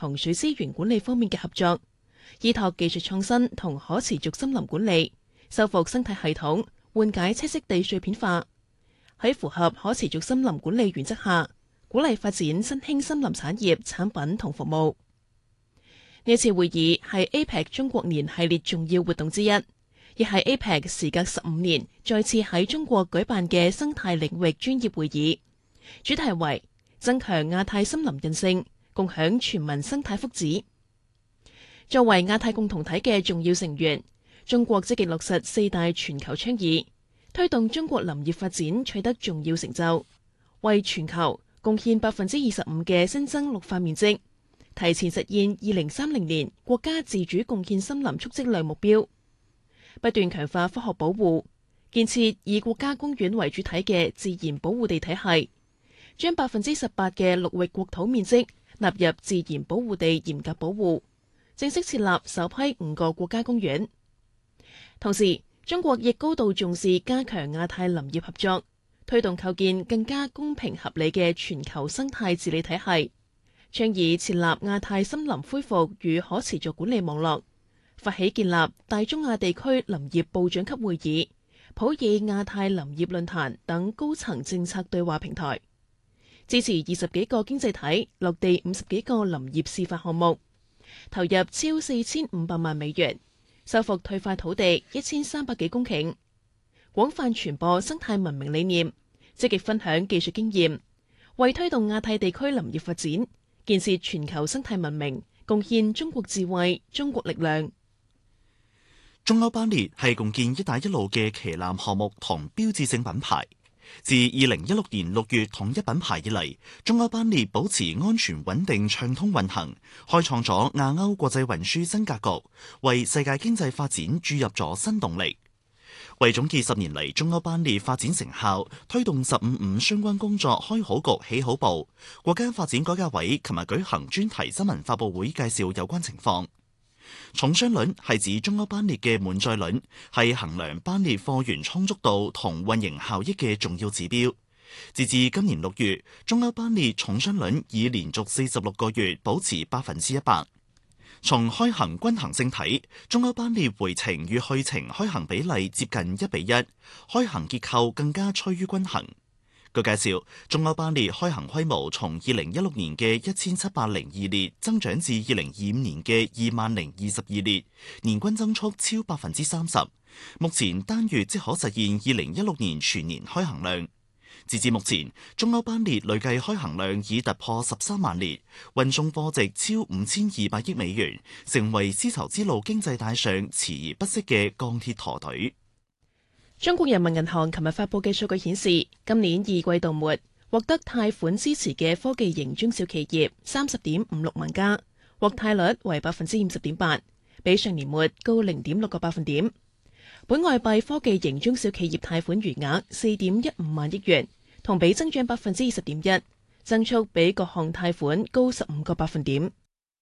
同水資源管理方面嘅合作，依託技術創新同可持續森林管理，修復生態系統，緩解棲息地碎片化。喺符合可持續森林管理原則下，鼓勵發展新興森林產業產品同服務。呢次會議係 APEC 中國年系列重要活動之一，亦係 APEC 時隔15年再次喺中國舉辦嘅生態領域專業會議，主題為增強亞太森林韌性，共享全民生態福祉。作為亞太共同體嘅重要成員，中國積極落實4大全球倡議，推動中國林業發展取得重要成就，為全球貢獻25%嘅新增綠化面積，提前實現2030年國家自主貢獻森林蓄積量目標。不斷強化科學保護，建設以國家公園為主體嘅自然保護地體系，將18%嘅陸域國土面積納入自然保護地嚴格保護，正式設立首批5個國家公園。同時，中國亦高度重視加強亞太林業合作，推動構建更加公平合理嘅全球生態治理體系，倡議設立亞太森林恢復與可持續管理網絡，發起建立大中亞地區林業部長級會議、普爾亞太林業論壇等高層政策對話平台，支持20幾個經濟體落地50幾個林業示範項目，投入超4500萬美元，修復退化土地1300幾公頃，廣泛傳播生態文明理念，積極分享技術經驗，為推動亞太地區林業發展、建設全球生態文明，貢獻中國智慧、中國力量。 中歐班列係共建「一帶一路」嘅旗艦項目同標誌性品牌。自2016年6月統一品牌以嚟，中歐班列保持安全穩定暢通運行，開創咗亞歐國際運輸新格局，為世界經濟發展注入咗新動力。為總結10年嚟中歐班列發展成效，推動15.5相關工作開好局起好步，國家發展改革委琴日舉行專題新聞發佈會，介紹有關情況。重商率係指中歐班列嘅滿載率，係衡量班列貨源充足度同運營效益嘅重要指標。截至今年6月，中歐班列重商率已連續46個月保持100%。從開行均衡性睇，中歐班列回程與去程開行比例接近1:1，開行結構更加趨於均衡。據介紹，中歐班列開行規模從2016年嘅1702列增長至2025年嘅20,022列，年均增速超30%。目前單月即可實現2016年全年開行量。截至目前，中歐班列累計開行量已突破13萬列，運送貨值超5200億美元，成為絲綢之路經濟帶上遲而不息嘅鋼鐵駝隊。 中國人民銀行琴日發佈嘅數據顯示，今年2季度末獲得貸款支持嘅科技型中小企業30.56萬家，獲貸率為50.8%，比上年末高0.6個百分點。本外幣科技型中小企業貸款餘額4.15萬億元，同比增長20.1%，增速比各項貸款高15個百分點。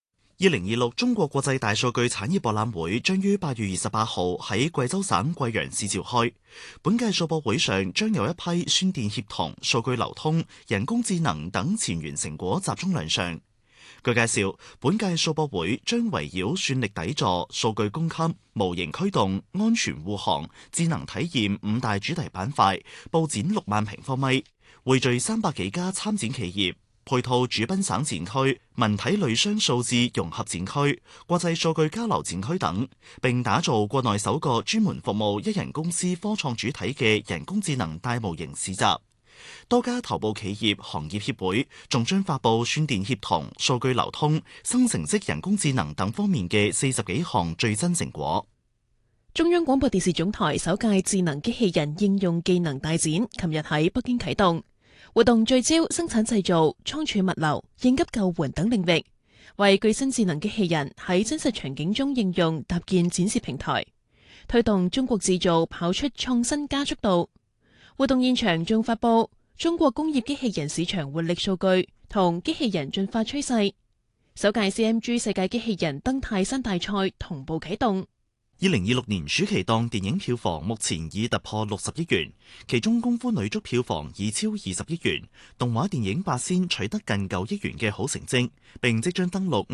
2026中國國際大數據產業博覽會將於8月28號喺貴州省貴陽市召開。本屆數博會上將有一批宣電協同、數據流通、人工智能等前沿成果集中亮相。據介紹，本屆數博會將圍繞算力底座、數據供給、模型驅動、安全護航、智能體驗5大主題板塊，佈展6萬平方米，匯聚300幾家參展企業。配套主賓省展區、文體類商數字融合展區、國際數據交流展區等，並打造國內首個專門服務一人公司科創主體嘅人工智能大模型市集。多家頭部企業、行業協會仲將發布宣電協同、數據流通、生成式人工智能等方面嘅40幾項最新成果。 中央廣播電視總台首屆智能機器人應用技能大展，琴日喺北京啟動。活動聚焦生產製造、倉儲物流、應急救援等領域，為具身智能機器人喺真實場景中應用搭建展示平台，推動中國製造跑出創新加速度。活動現場仲發布中國工業機器人市場活力數據同機器人進化趨勢。首屆 CMG 世界機器人登泰山大賽同步啟動。 2026年暑期檔電影票房目前已突破60億元，其中功夫女足票房已超20億元，動畫電影八仙取得近9億元嘅好成績，並即將登陸